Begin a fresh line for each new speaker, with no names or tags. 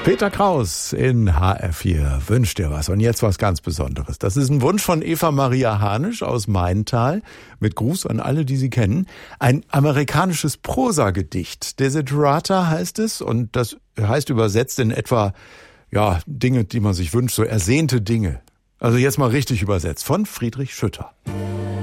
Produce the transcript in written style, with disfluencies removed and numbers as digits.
Peter Kraus in HR4 wünscht dir was. Und jetzt was ganz Besonderes. Das ist ein Wunsch von Eva Maria Hanisch aus Maintal. Mit Gruß an alle, die sie kennen. Ein amerikanisches Prosagedicht. Desiderata heißt es. Und das heißt übersetzt in etwa, ja, Dinge, die man sich wünscht, so ersehnte Dinge. Also jetzt mal richtig übersetzt. Von Friedrich Schütter.